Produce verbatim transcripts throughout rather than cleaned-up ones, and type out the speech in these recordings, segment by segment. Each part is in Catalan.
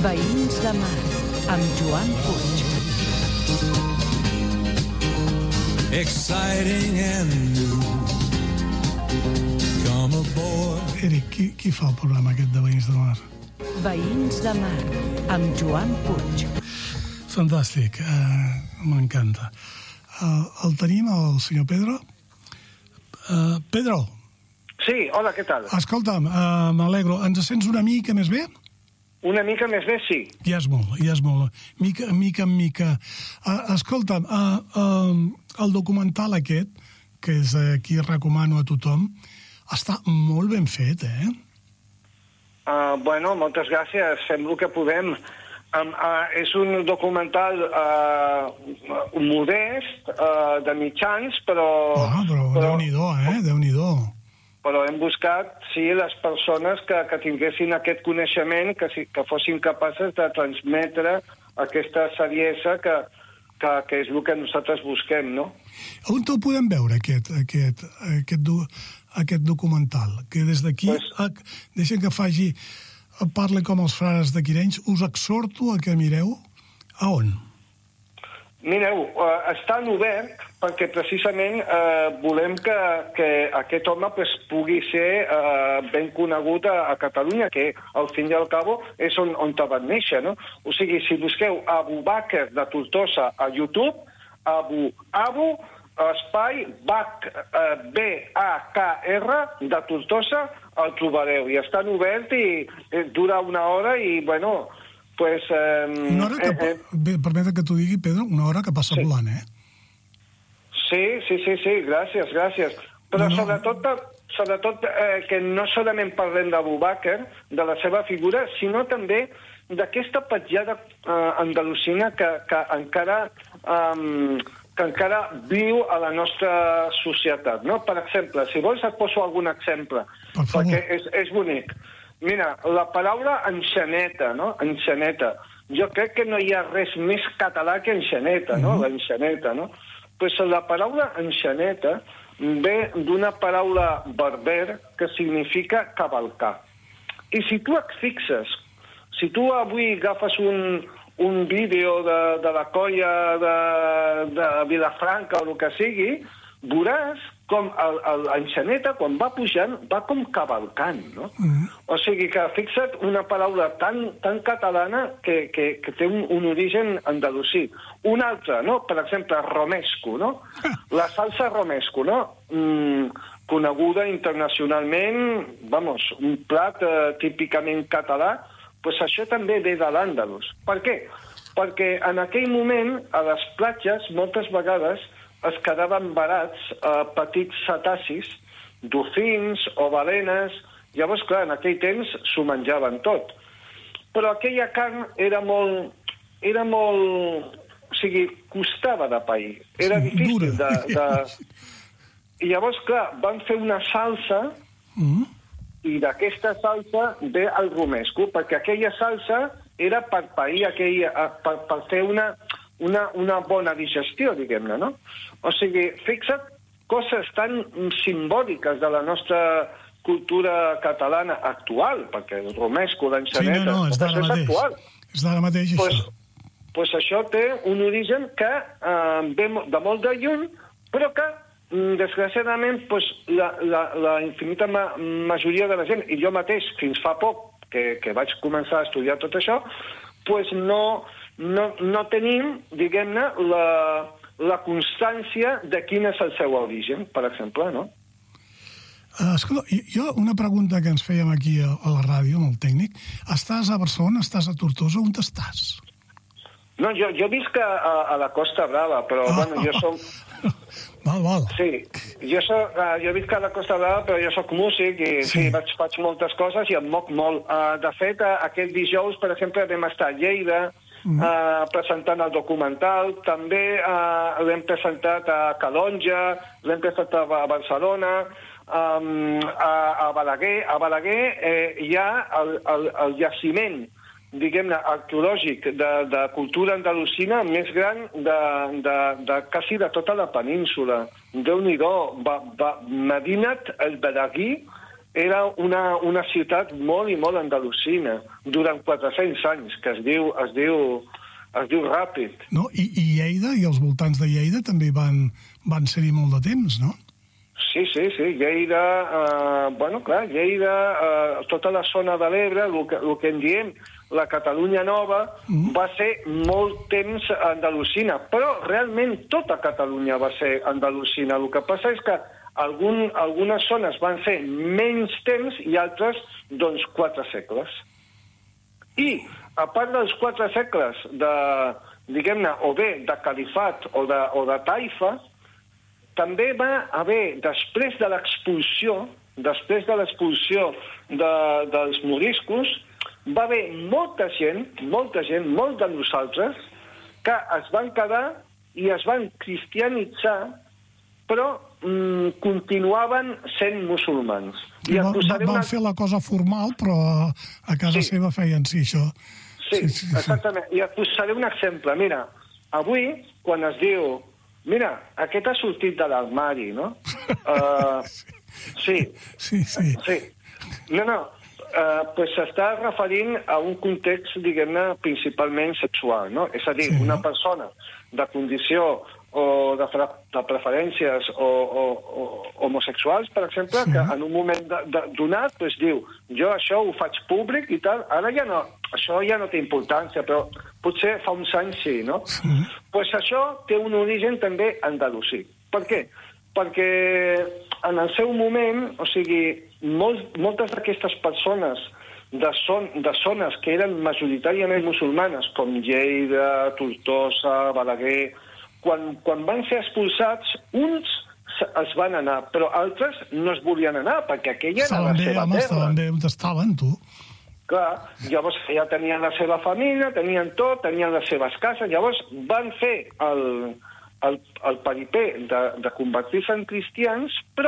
Veïns de Mar, amb Joan Puig. Exciting and new. Come aboard. Eric, qui, qui fa el programa aquest de Veïns de Mar? Veïns de Mar, amb Joan Puig. Fantàstic, uh, m'encanta. Uh, el tenim, el senyor Pedro? Uh, Pedro. Sí, hola, què tal? Escolta'm, uh, m'alegro. Ens sents una mica més bé? Una mica més bé, sí. Ja és molt, ja és molt. Mica, mica en mica. Uh, escolta'm, uh, uh, el documental aquest, que és uh, qui recomano a tothom, està molt ben fet, eh? Uh, bueno, moltes gràcies. Fem el que podem. Um, uh, és un documental uh, modest, uh, de mitjans, però... Ah, però, però Déu-n'hi-do, eh? Déu-n'hi-do. Però hem buscat, sí, les persones que, que tinguessin aquest coneixement, que, que fossin capaces de transmetre aquesta saviesa que, que, que és el que nosaltres busquem, no? On ho podem veure, aquest, aquest, aquest, do, aquest documental? Que des d'aquí, pues... deixen que faci, parli com els frares de Quirenys, us exhorto a que mireu a on? Mireu, uh, està obert perquè precisament uh, volem que, que aquest home pues, pugui ser uh, ben conegut a, a Catalunya, que al fin i al cabo és on, on va néixer, no? O sigui, si busqueu Abu Bakr de Tortosa a YouTube, Abu, Abu, espai, Bak, uh, B A K R, de Tortosa, el trobareu. I està obert i eh, dura una hora i, bueno... Pues, eh, una hora que, eh, eh, permeta que t'ho digui, Pedro, una hora que passa sí. volant, eh? Sí, sí, sí, sí, gràcies, gràcies. Però no, no. sobretot, sobretot eh, que no solament parlem d'Abu Bakr, de la seva figura, sinó també d'aquesta petjada eh, andalusina que, que, encara, eh, que encara viu a la nostra societat, no? Per exemple, si vols et poso algun exemple, perquè és, és bonic. Mira, la paraula enxaneta, no? Enxaneta. Jo crec que no hi ha res més català que enxaneta, no? Uh-huh. L'enxaneta, no? Pues la paraula enxaneta ve d'una paraula berber que significa cavalcar. I si tu et fixes, si tu avui agafes un, un vídeo de, de la colla de, de Vilafranca o el que sigui, veuràs com l'enxaneta, quan va pujant, va com cavalcant, no? Mm. O sigui que, fixa't, una paraula tan, tan catalana que, que, que té un, un origen andalusí. Una altra, no? Per exemple, romesco, no? La salsa romesco, no? Mm, coneguda internacionalment, vamos, un plat eh, típicament català, pues això també ve de l'Àndalus. Per què? Perquè en aquell moment, a les platges, moltes vegades, es quedaven varats eh, petits cetacis, dofins o balenes. Llavors, clar, en aquell temps s'ho menjaven tot. Però aquella carn era molt... Era molt... O sigui, costava de pair. Era difícil de... de... I llavors, clar, van fer una salsa mm. i d'aquesta salsa ve el romesco, perquè aquella salsa era per pair, aquella, per, per fer una... Una, una bona digestió, diguem-ne, no? O sigui, fixa't, coses tan simbòliques de la nostra cultura catalana actual, perquè el romesco, l'enxaneta... Sí, no, no, és d'ara mateix. Actual. És d'ara mateix, pues, això. Pues això té un origen que eh, ve de molt de lluny, però que, desgraciadament, pues, la, la, la infinita ma majoria de la gent, i jo mateix, fins fa poc, que, que vaig començar a estudiar tot això, pues no... No, no tenim, diguem-ne, la, la constància de quin és el seu origen, per exemple, no? Uh, escolta, jo una pregunta que ens fèiem aquí a, a la ràdio, amb el tècnic. Estàs a Barcelona, estàs a Tortosa, on estàs? No, jo, jo visc a, a la Costa Brava, però, oh, bueno, jo soc... Val, val. Sí, jo, soc, uh, jo visc a la Costa Brava, però jo soc músic i sí. Sí, vaig, faig moltes coses i em moc molt. Uh, de fet, uh, aquest dijous, per exemple, vam estar a Lleida, Mm. Uh, presentant el documental, també uh, l'hem presentat a Calonja, l'hem presentat a Barcelona, um, a, a Balaguer. A Balaguer eh, hi ha el, el, el jaciment, diguem-ne, arqueològic de, de cultura andalusina més gran de, de, de quasi de tota la península. Déu-n'hi-do, Medinat el Balaguer era una, una ciutat molt i molt andalusina, durant quatre-cents anys, que es diu, es diu, es diu ràpid. No? I, I Lleida, i els voltants de Lleida també van, van ser-hi molt de temps, no? Sí, sí, sí. Lleida, eh, bueno, clar, Lleida, eh, tota la zona de l'Ebre, el que, el que en diem la Catalunya Nova, mm. va ser molt temps andalusina, però realment tota Catalunya va ser andalusina. El que passa és que algun, algunes zones van ser menys temps i altres, doncs, quatre segles. I, a part dels quatre segles de, diguem-ne, o bé de califat o de, o de taifa, també va haver, després de l'expulsió, després de l'expulsió de, dels moriscos, va haver molta gent, molta gent, molt de nosaltres, que es van quedar i es van cristianitzar, però mm, continuaven sent musulmans. I va, va, van una... fer la cosa formal, però a casa sí. seva feien sí, això. Sí, sí, sí, exactament. Sí. I et posaré un exemple. Mira, avui, quan es diu mira, aquest ha sortit de l'armari, no? Uh, sí. Sí, sí. Sí. No, no, uh, pues s'està referint a un context, diguem-ne, principalment sexual, no? És a dir, sí. una persona de condició o de, de preferències o, o, o homosexuals, per exemple, sí. que en un moment de, de, donat pues, diu jo això ho faig públic i tal, ara ja no, això ja no té importància, però potser fa uns anys sí, no? Sí. Pues això té un origen també andalusí. Per què? Perquè en el seu moment, o sigui, molt, moltes d'aquestes persones de, son, de zones que eren majoritàriament musulmanes, com Lleida, Tortosa, Balaguer, quan, quan van ser expulsats, uns es van anar, però altres no es volien anar, perquè aquella era la seva terra. Estaven bé on estaven, tu. Clar, llavors ja tenien la seva família, tenien tot, tenien les seves cases, llavors van fer el, el, el peripé de, de convertir-se en cristians, però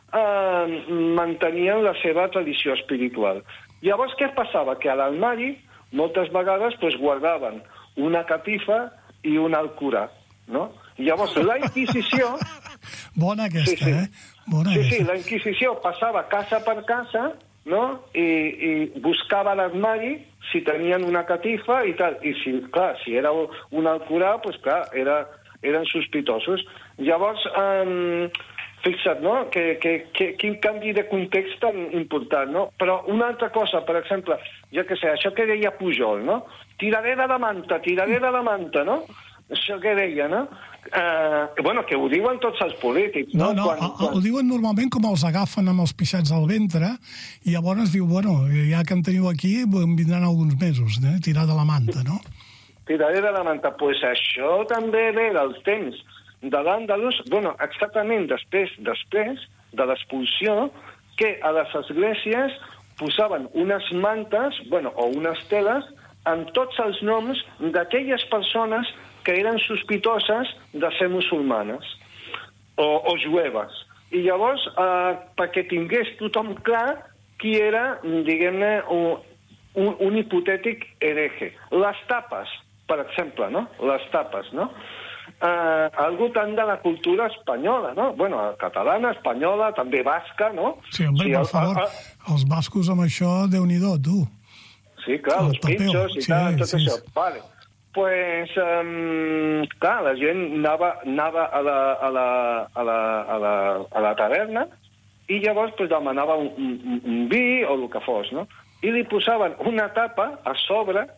eh, mantenien la seva tradició espiritual. Llavors què passava? Que a l'armari moltes vegades pues, guardaven una catifa i un Alcorà, no? Llavors la Inquisició... Bona aquesta, sí, sí. eh? Bona sí, aquesta. sí, la Inquisició passava casa per casa, no? I, i buscava l'armari si tenien una catifa i tal. I, si, clar, si era un Alcorà, pues, clar, era, eren sospitosos. Llavors, um, fixa't, no? Que, que, que, quin canvi de context tan important, no? Però una altra cosa, per exemple, jo què sé, això que deia Pujol, no? Tiradera de manta, tiradera de manta, no? Això que deia, no? Eh, bueno, que ho diuen tots els polítics, no? No, no, quan, quan... ho diuen normalment com els agafen amb els pixats al ventre i llavors diu, bueno, ja que em teniu aquí, em vindran alguns mesos, eh? Tirar de la manta, no? Tiraré de la manta. Doncs pues això també ve dels temps de l'Àndalus, bueno, exactament després, després de l'expulsió, que a les esglésies posaven unes mantes, bueno, o unes teles, amb tots els noms d'aquelles persones que eren sospitoses de ser musulmanes o, o jueves. I llavors, eh, perquè tingués tothom clar qui era, diguem-ne, un, un, un hipotètic hereje. Les tapes, per exemple, no? Les tapes, no? Eh, algú tant de la cultura espanyola, no? Bueno, catalana, espanyola, també basca, no? Sí, home, sí, per el, favor, el, el... els bascos amb això, Déu-n'hi-do, tu. Sí, clar, el els papel. Pinxos i sí, tal, tot sí, això. Sí. Vale. Pues, um, clar, la gent anava, anava a, la, a, la, a, la, a, la, a la taverna i llavors pues, demanava un, un, un vi o el que fos, no? I li posaven una tapa a sobre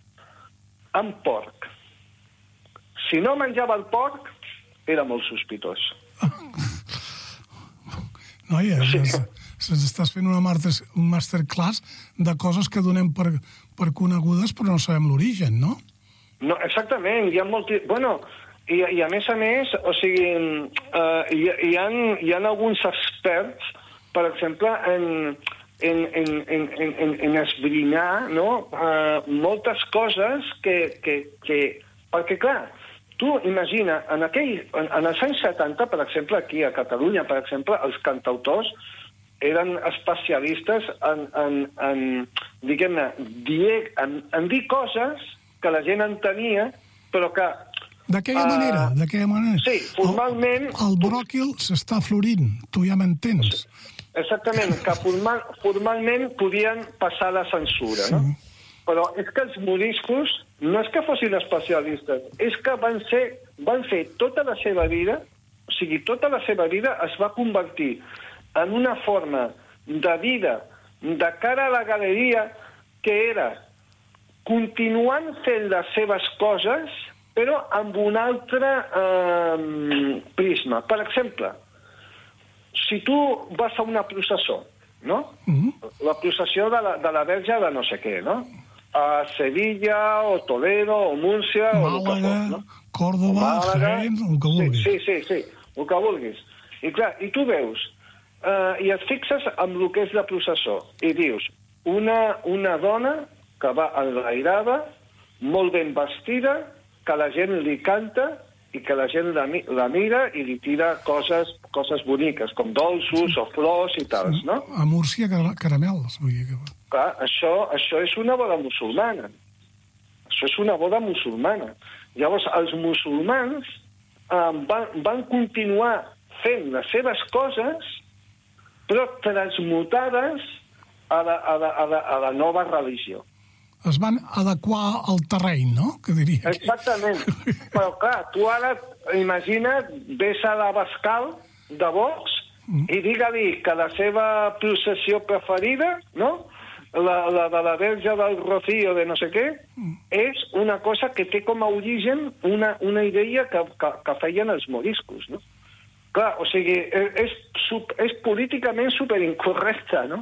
amb porc. Si no menjava el porc, era molt sospitós. Noia, sí. Se'ns estàs fent una master, un masterclass de coses que donem per, per conegudes però no sabem l'origen, no? No, exactament, hi ha molt... Bueno, i, i a més a més, o sigui, uh, hi, hi, ha, hi ha alguns experts, per exemple, en, en, en, en, en, en esbrinar, no? Uh, moltes coses que, que, que... Perquè, clar, tu imagina, en, aquell, en, en els anys setanta, per exemple, aquí a Catalunya, per exemple, els cantautors eren especialistes en, en, en diguem-ne, en, en dir coses que la gent entenia, però que... D'aquella uh, manera, d'aquella manera. Sí, formalment... El, el bròquil s'està florint, tu ja m'entens. exactament, que formal, formalment podien passar la censura, no? Sí. Però és que els moriscos no és que fossin especialistes, és que van ser, van fer tota la seva vida, o sigui, tota la seva vida es va convertir en una forma de vida de cara a la galeria que era continuant fent les seves coses, però amb un altre eh, prisma. Per exemple, si tu vas a una processó, no? Mm-hmm. La processó de la, de la Verge de no sé què, no? A Sevilla, o Toledo, o Múrcia, Màlaga, o el que fos, no? Còrdoba, Jaén, el que vulguis. Sí, sí, sí, el que vulguis. I clar, i tu veus, eh, i et fixes en el que és la processó, i dius, una, una dona que va enlairada, molt ben vestida, que la gent li canta i que la gent la, la mira i li tira coses, coses boniques, com dolços sí. o flors i tals, no? A Múrcia, caramels. Vull dir que... Clar, això, això és una boda musulmana. Això és una boda musulmana. Llavors, els musulmans eh, van, van continuar fent les seves coses, però transmutades a la, a la, a la, a la nova religió. Es van adequar al terreny, no? Que diria que... Exactament. Però, clar, tu ara, imagina't, ves a l'Abascal de Vox mm. i digue-li que la seva processió preferida, no?, la, la de la Verge del Rocío de no sé què, mm. és una cosa que té com a origen una, una idea que, que, que feien els moriscos, no? Clar, o sigui, és, és políticament superincorrecte, no?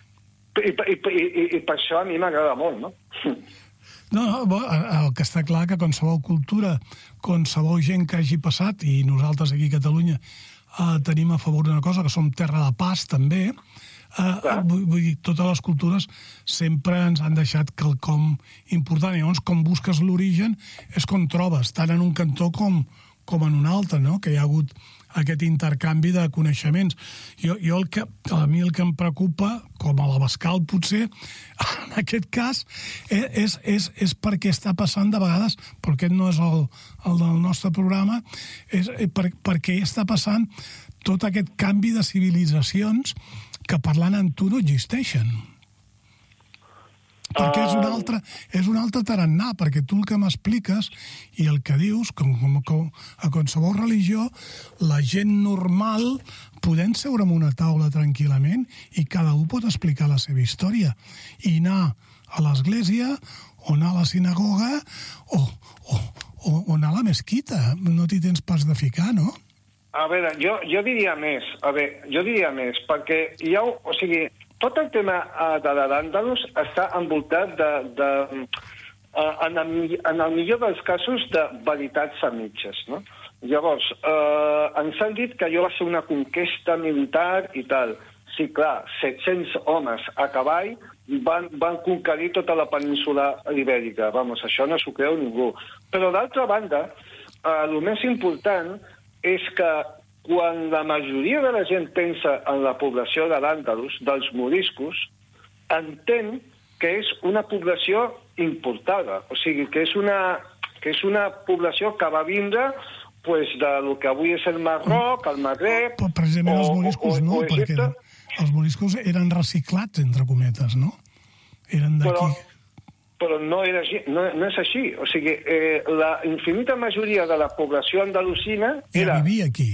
I, i, i, i per això a mi m'agrada molt, no? No, no, el que està clar que qualsevol cultura, qualsevol gent que hagi passat, i nosaltres aquí a Catalunya eh, tenim a favor d'una cosa, que som terra de pas també, eh, vull, vull dir, totes les cultures sempre ens han deixat quelcom important, i llavors com busques l'origen és com trobes, tant en un cantó com, com en un altre, no? Que hi ha hagut aquest intercanvi de coneixements. Jo, jo el que, a mi el que em preocupa, com a l'Abascal potser, en aquest cas, és, és, és perquè està passant de vegades, però aquest no és el, el del nostre programa, és per, perquè està passant tot aquest canvi de civilitzacions que parlant en tu no existeixen. Perquè és un altre, és un altre tarannà, perquè tu el que m'expliques i el que dius, com, com, com a qualsevol religió, la gent normal podem seure en una taula tranquil·lament i cada un pot explicar la seva història i anar a l'església o anar a la sinagoga o, o, o, o anar a la mesquita. No t'hi tens pas de ficar, no? A veure, jo, jo diria més, a veure, jo diria més, perquè hi ha, o sigui, tot el tema uh, de l'Àndalus està envoltat de, de uh, en, el, en el millor dels casos, de veritats a mitges, no? Llavors, uh, ens han dit que allò va ser una conquesta militar i tal. Sí, clar, set-cents homes a cavall van, van conquerir tota la península ibèrica. Vamos, això no s'ho creu ningú. Però, d'altra banda, uh, el més important és que quan la majoria de la gent pensa en la població de l'Àndalus, dels moriscos, entén que és una població importada. O sigui, que és una, que és una població que va vindre pues, de lo que avui és el Marroc, el Magreb... Però precisament els moriscos no, perquè els moriscos eren reciclats, entre cometes, no? Eren d'aquí... Però, però no, era, no, no és així. O sigui, eh, la infinita majoria de la població andalusina era... Ja vivia aquí.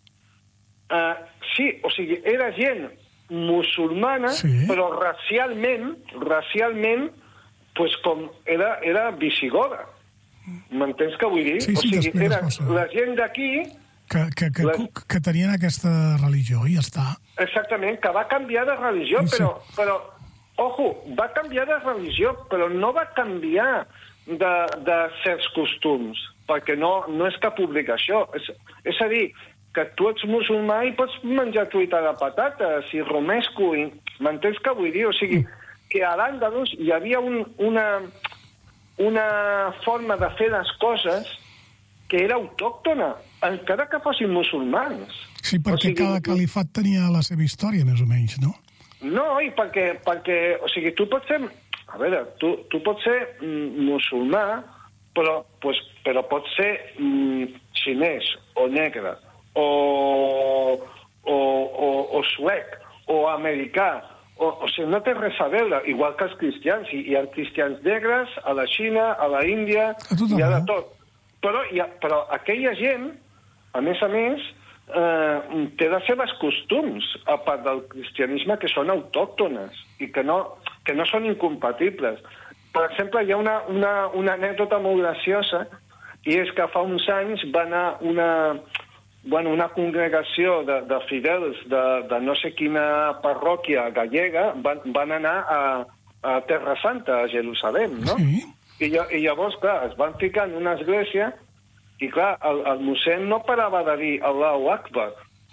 Uh, sí, o sigui, era gent musulmana, sí. Però racialment, racialment, pues com era, era visigoda. M'entens què vull dir? Sí, sí, o sigui, era la gent d'aquí... Que, que, que, les... que tenien aquesta religió, i ja està. Exactament, que va canviar de religió, sí, però, sí. però, ojo, va canviar de religió, però no va canviar de, de certs costums, perquè no, no és cap obligació. És, és a dir, que tu ets musulmà i pots menjar truita de patates i romesco, i... m'entens què vull dir? O sigui, que a l'Àndalus hi havia un, una, una forma de fer les coses que era autòctona, encara que fossin musulmans. Sí, perquè o sigui, cada califat tenia la seva història, més o menys, no? No, i perquè, perquè o sigui, tu pots ser... A veure, tu, tu pots ser mm, musulmà, però, pues, però pots ser mm, xinès o negre, o, o, o, o suec, o americà, o, o sigui, no té res a veure, igual que els cristians. Hi, hi ha cristians negres a la Xina, a la Índia, hi ha de tot. Però, hi ha, però aquella gent, a més a més, eh, té les seves costums, a part del cristianisme, que són autòctones i que no, que no són incompatibles. Per exemple, hi ha una, una, una anècdota molt graciosa, i és que fa uns anys va anar una, bueno, una congregació de, de fidels de, de no sé quina parròquia gallega, van, van anar a, a Terra Santa, a Jerusalem, no? Sí. I, I llavors, clar, es van ficar en una església i, clar, el, el mossèn no parava de dir Allahu Akbar.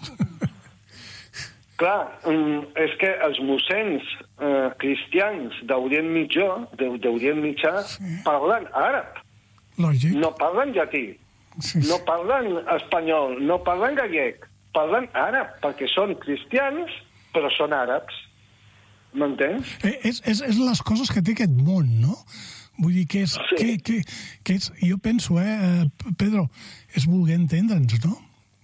Clar, és que els mossens eh, cristians d'Orient Mitjà, d'Orient Mitjà, sí. parlen àrab. Lògic. No parlen llatí, sí, sí. no parlen espanyol, no parlen gallec, parlen àrab, perquè són cristians, però són àrabs. M'entens? Eh, és, és, és les coses que té aquest món, no? Vull dir que és... Sí. Que, que, que és jo penso, eh, Pedro, és voler entendre'ns, no?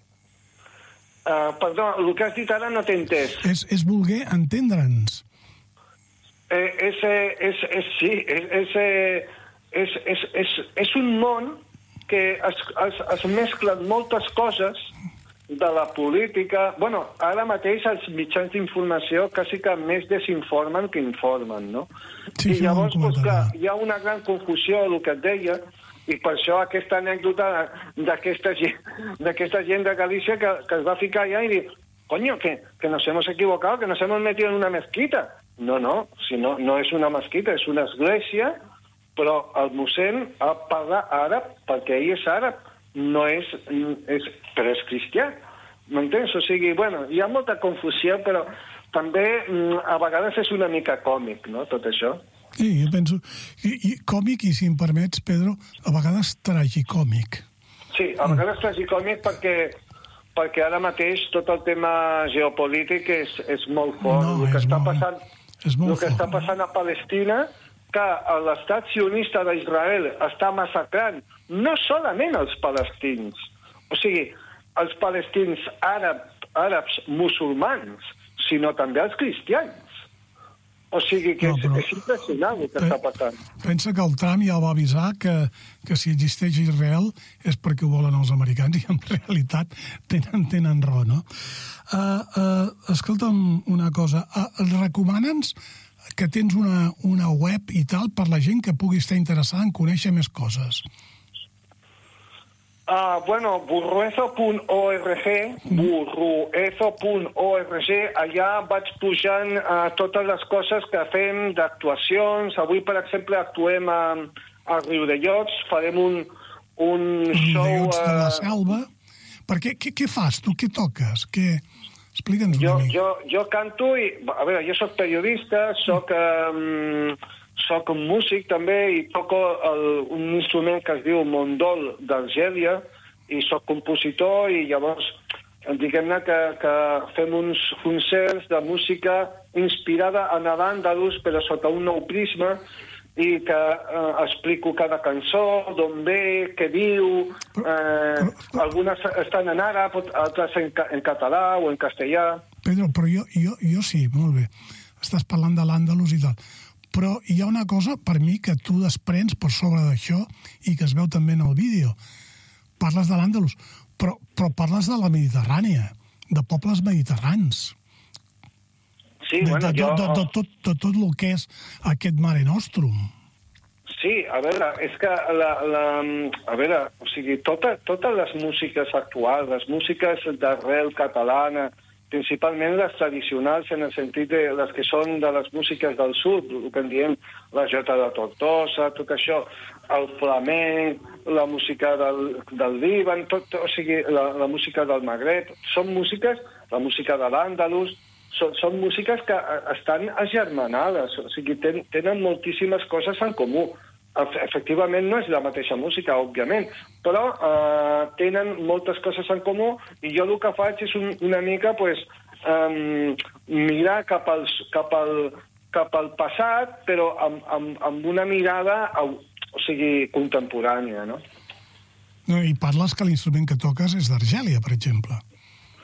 Uh, perdó, el que has dit ara no t'he entès. És, és voler entendre'ns. Eh, és, és, és, sí, és, és, és, és, és, és un món que es, es, es mesclen moltes coses de la política. Bueno, ara mateix els mitjans d'informació quasi que més desinformen que informen, no? Sí, I llavors, doncs, clar, hi ha una gran confusió, el que et deia, i per això aquesta anècdota d'aquesta gent, d'aquesta gent de Galícia que, que es va ficar allà i dir, coño, que, que nos hemos equivocado, que nos hemos metido en una mezquita. No, no, si no, no és una mesquita, és una església, però el mossèn ha parlat àrab perquè ell és àrab, no és, és però és cristià. M'entens? O sigui, bueno, hi ha molta confusió, però també a vegades és una mica còmic, no?, tot això. Sí, jo penso... I, i còmic, i si em permets, Pedro, a vegades tragicòmic. Sí, a vegades tragicòmic perquè, perquè ara mateix tot el tema geopolític és, és molt fort. No, el que, és està, molt, passant, és molt el que fort. està passant a Palestina, que l'estat sionista d'Israel està massacrant no solament els palestins, o sigui, els palestins àrab, àrabs musulmans, sinó també els cristians. O sigui que no, però, és, és impressionant el que pe, està passant. Pensa que el Trump ja va avisar que, que si existeix Israel és perquè ho volen els americans i en realitat tenen, tenen raó, no? Uh, uh, escolta'm una cosa. Uh, recomana'ns que tens una, una web i tal per la gent que pugui estar interessada en conèixer més coses. Uh, bueno, burruezo punt org, burruezo punt org, allà vaig pujant uh, totes les coses que fem d'actuacions. Avui, per exemple, actuem a, a Riudellots, farem un, un show... Riudellots de la Selva. Per què, què, què fas tu? Què toques? Què... Explica'ns una jo, mica. Jo, jo canto i... A veure, jo soc periodista, soc... Um, soc un músic també i toco el, un instrument que es diu mondol d'Argèlia i soc compositor i llavors diguem-ne que, que fem uns concerts de música inspirada en l'àndalus però sota un nou prisma i que eh, explico cada cançó, d'on ve, què diu, eh, algunes estan en àrab, altres en, en català o en castellà. Pedro, però jo, jo, jo sí, molt bé, estàs parlant de l'àndalus i tal. Però hi ha una cosa, per mi, que tu desprens per sobre d'això i que es veu també en el vídeo. Parles de l'Àndalus, però, però parles de la Mediterrània, de pobles mediterrans. Sí, de, bueno, de, jo... De, de, de, tot, de tot el que és aquest Mare Nostrum. Sí, a veure, és que la, la, a veure, o sigui, tota, totes les músiques actuals, les músiques d'arrel catalana, principalment les tradicionals en el sentit de les que són de les músiques del sud, el que en diem la jota de Tortosa, tot això, el flamenc, la música del, del Líban, tot, o sigui, la, la música del Magreb, són músiques, la música de l'Àndalus, són, són músiques que estan agermanades, o sigui, ten, tenen moltíssimes coses en comú. Efectivament no és la mateixa música, òbviament, però eh, tenen moltes coses en comú i jo el que faig és un, una mica pues, um, mirar cap, als, cap, al, cap al passat, però amb, amb, amb una mirada o sigui, contemporània, no? No, i parles que l'instrument que toques és d'Argèlia, per exemple.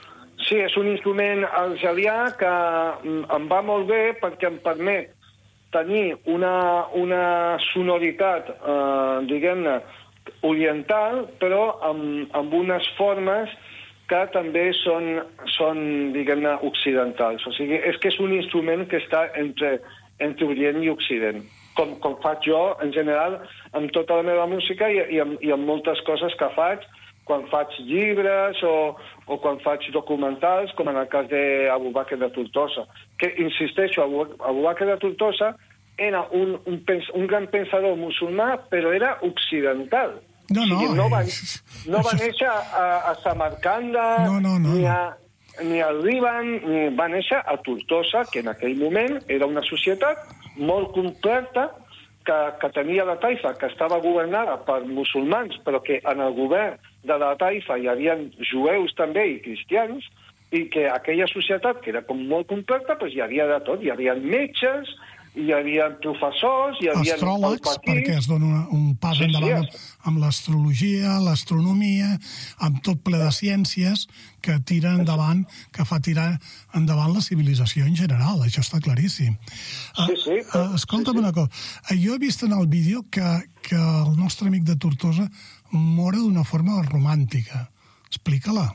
sí, és un instrument algerià que em va molt bé perquè em permet tenir una, una sonoritat, eh, diguem-ne, oriental, però amb, amb unes formes que també són, són diguem-ne, occidentals. O sigui, és que és un instrument que està entre, entre Orient i Occident, com, com faig jo, en general, amb tota la meva música i, i, amb, i amb moltes coses que faig, quan faig llibres o, o quan faig documentals, com en el cas d'Abu Bakr de Tortosa. Que, insisteixo, Abu, Abu Bakr de Tortosa era un, un, pens, un gran pensador musulmà, però era occidental. No, no. O sigui, no va, és, no va això... néixer a, a Samarcanda, no, no, no, ni, no. a, ni al Líban, ni va néixer a Tortosa, que en aquell moment era una societat molt completa, que, que tenia la Taifa, que estava governada per musulmans, però que en el govern de la Taifa hi havia jueus també i cristians, i que aquella societat, que era com molt completa, doncs hi havia de tot. Hi havia metges, hi havia professors, hi havia... astròlegs, perquè es dona una, un pas sí, endavant sí, amb l'astrologia, l'astronomia, amb tot ple de ciències que tiren endavant, que fa tirar endavant la civilització en general, això està claríssim. Sí, sí. Uh, uh, escolta'm sí, sí. una cosa, jo he vist en el vídeo que, que el nostre amic de Tortosa mor d'una forma romàntica. Explica-la.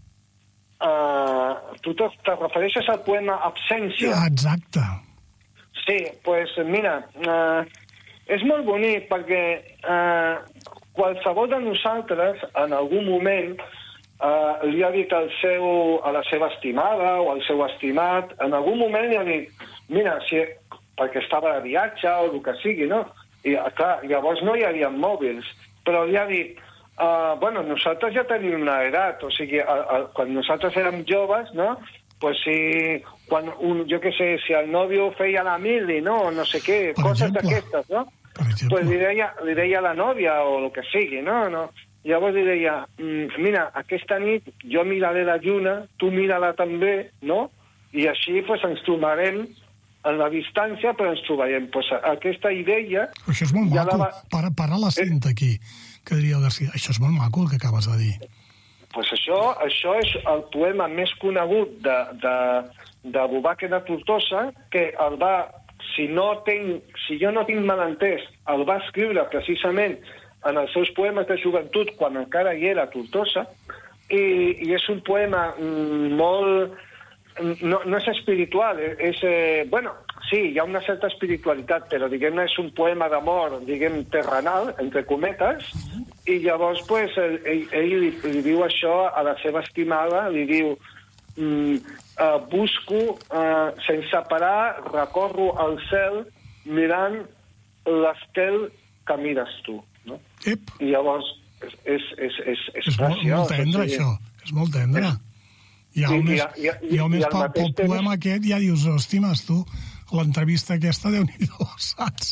Uh, tu te, te refereixes al poema Absència? Ah, exacte. Sí, doncs pues, mira, uh, és molt bonic perquè uh, qualsevol de nosaltres en algun moment uh, li ha dit al seu, a la seva estimada o al seu estimat, en algun moment li ha dit, mira, si, perquè estava de viatge o el que sigui, no? I clar, llavors no hi havia mòbils, però li ha dit, uh, bueno, nosaltres ja tenim una edat, o sigui, a, a, quan nosaltres érem joves, no?, pues si, quan un, jo què sé, si el nòvio feia la mili, no?, no sé què, per coses d'aquestes, no? Pues li deia, li deia a la nòvia o el que sigui, no? no? Llavors li deia, mira, aquesta nit jo miraré la lluna, tu mira-la també, no? I així pues, ens trobarem en la distància, però ens trobarem. Pues, aquesta idea... Això és molt ja maco. Va... Para, para la cinta aquí, que diria el García. Això és molt maco el que acabes de dir. Pues això, això és el poema més conegut de, de, d'Abu Bakr de Tortosa, que el va, si, no tenc, si jo no tinc mal entès, el va escriure precisament en els seus poemes de joventut, quan encara hi era a Tortosa, i, i és un poema molt... No, no és espiritual, és... Eh, bueno, sí, hi ha una certa espiritualitat, però diguem-ne és un poema d'amor, diguem, terrenal, entre cometes, i llavors pues, ell, ell li, li diu això a la seva estimada, li diu mm, uh, busco, uh, sense parar, recorro al cel mirant l'estel que mires tu. No? Ep. I llavors és, és, és, és, és, és molt, molt tendre, o sigui, això. És molt tendre. I al més, i, i, i, més pel, pel poema temps... aquest ja dius, estimes tu, l'entrevista aquesta, Déu-n'hi-do, saps?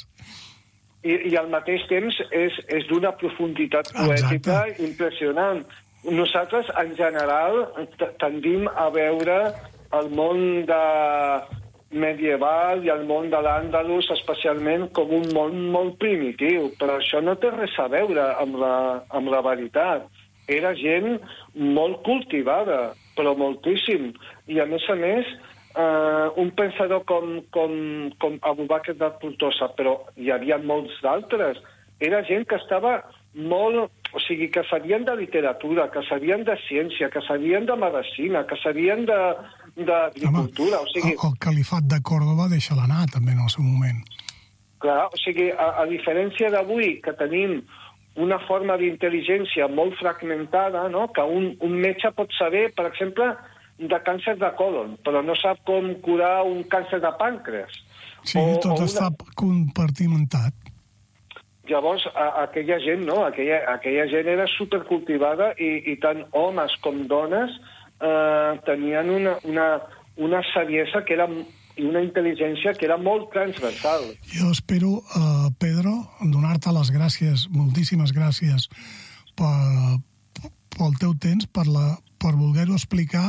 I, i al mateix temps és, és d'una profunditat poètica Exacte. Impressionant. Nosaltres, en general, tendim a veure el món de medieval i el món de l'Àndalus especialment com un món molt primitiu, però això no té res a veure amb la, amb la veritat. Era gent molt cultivada, però moltíssim. I, a més a més, Uh, un pensador com, com, com Abu Bakr de Tortosa, però hi havia molts d'altres. Era gent que estava molt... O sigui, que sabien de literatura, que sabien de ciència, que sabien de medicina, que sabien d'agricultura. O sigui, el, el califat de Còrdova deixa-la anar, també, en el seu moment. Clar, o sigui, a, a diferència d'avui, que tenim una forma d'intel·ligència molt fragmentada, no?, que un, un metge pot saber, per exemple, de càncer de colon, però no sap com curar un càncer de pàncreas. Sí, o, tot o està una... compartimentat. Llavors, a, aquella gent, no? Aquella, aquella gent era supercultivada i, i tant homes com dones eh, tenien una, una, una saviesa que era, i una intel·ligència que era molt transversal. Jo espero, uh, Pedro, donar-te les gràcies, moltíssimes gràcies per, pel teu temps, per la per voler-ho explicar,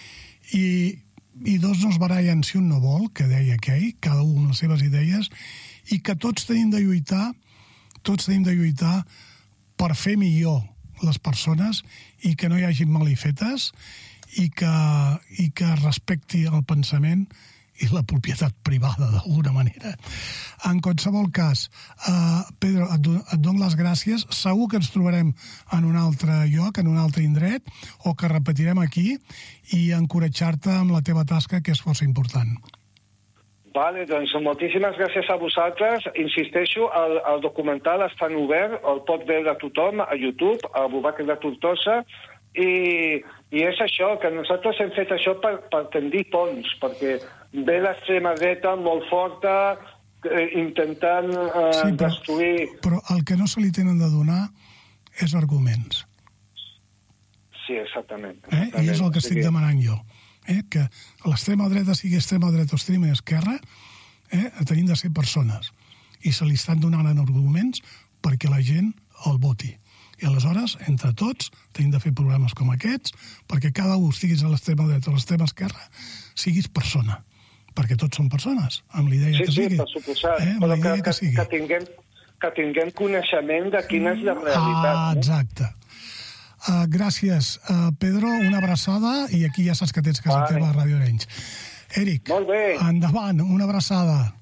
i, i dos no es barallen si un no vol, que deia aquell, cada un amb les seves idees, i que tots tenim de lluitar, tots tenim de lluitar per fer millor les persones i que no hi hagi malifetes i que, i que respecti el pensament i la propietat privada, d'alguna manera. En qualsevol cas, uh, Pedro, et, do, et dono les gràcies. Segur que ens trobarem en un altre lloc, en un altre indret, o que repetirem aquí, i encoratjar-te amb la teva tasca, que és força important. Vale, doncs moltíssimes gràcies a vosaltres. Insisteixo, el, el documental està en obert, el pot veure tothom a YouTube, a Bubàquer de Tortosa, i, i és això, que nosaltres hem fet això per, per tendir ponts, perquè ve l'extrema dreta molt forta, eh, intentant eh, sí, però, destruir... Però el que no se li tenen de donar és arguments. Sí, exactament. exactament. Eh? I és el que estic sí. demanant jo. Eh? Que l'extrema dreta sigui extrema dreta o extrema esquerra, eh? tenim de ser persones. I se li estan donant arguments perquè la gent el voti. I aleshores, entre tots, tenim de fer programes com aquests, perquè cada un, estiguis a l'extrema dreta o a l'extrema esquerra, siguis persona. Perquè tots són persones, amb l'idea sí, que sigui. Sí, sí, per suposat. Eh? Però que, que, que, sigui. que, tinguem, que tinguem coneixement de quina és la realitat. Ah, exacte. Uh, gràcies, uh, Pedro, una abraçada, i aquí ja saps que tens casa vale. teva a Ràdio Arenys. Eric, molt bé. Endavant, una abraçada.